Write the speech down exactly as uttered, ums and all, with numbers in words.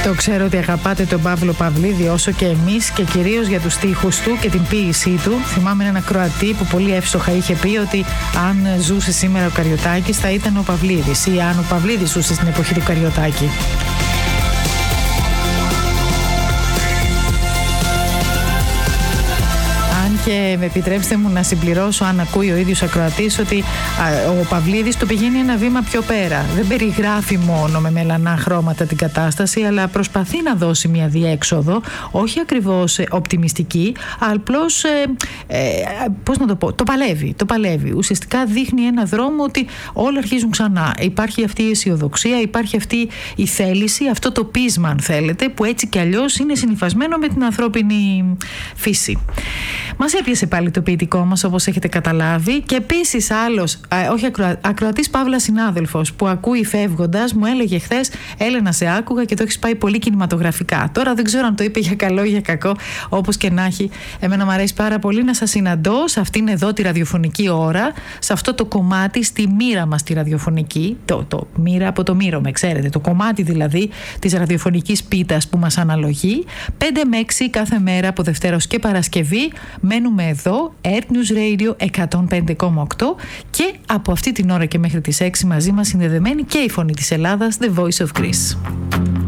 Το ξέρω ότι αγαπάτε τον Παύλο Παυλίδη όσο και εμείς, και κυρίως για τους στίχους του και την ποίησή του. Θυμάμαι έναν ακροατή που πολύ εύστοχα είχε πει ότι αν ζούσε σήμερα ο Καριωτάκης θα ήταν ο Παυλίδης, ή αν ο Παυλίδης ζούσε στην εποχή του Καριωτάκη. Και επιτρέψτε μου να συμπληρώσω, αν ακούει ο ίδιος ακροατής, ότι α, ο Παυλίδης το πηγαίνει ένα βήμα πιο πέρα. Δεν περιγράφει μόνο με μελανά χρώματα την κατάσταση, αλλά προσπαθεί να δώσει μια διέξοδο, όχι ακριβώς ε, οπτιμιστική, απλώς ε, ε, πώς να το πω, το παλεύει, το παλεύει. Ουσιαστικά δείχνει ένα δρόμο ότι όλα αρχίζουν ξανά. Υπάρχει αυτή η αισιοδοξία, υπάρχει αυτή η θέληση, αυτό το πείσμα, αν θέλετε, που έτσι κι αλλιώς είναι συνυφασμένο με την ανθρώπινη φύση. Μας έπιασε πάλι το ποιητικό μας, όπως έχετε καταλάβει. Και επίσης άλλος, α, όχι ακροα, ακροατής Παύλα συνάδελφος, που ακούει φεύγοντας, μου έλεγε χθες: Έλενα, σε άκουγα και το έχεις πάει πολύ κινηματογραφικά. Τώρα δεν ξέρω αν το είπε για καλό ή για κακό, όπως και να έχει. Εμένα μου αρέσει πάρα πολύ να σας συναντώ σε αυτήν εδώ τη ραδιοφωνική ώρα, σε αυτό το κομμάτι, στη μοίρα μας τη ραδιοφωνική. Το, το μοίρα από το μύρο, με ξέρετε. Το κομμάτι δηλαδή της ραδιοφωνικής πίτας που μας αναλογεί. πέντε με έξι κάθε μέρα από Δευτέρα και Παρασκευή. Μένουμε εδώ, Earth News Radio εκατόν πέντε κόμμα οκτώ, και από αυτή την ώρα και μέχρι τις έξι μαζί μας συνδεδεμένη και η φωνή της Ελλάδας, The Voice of Greece.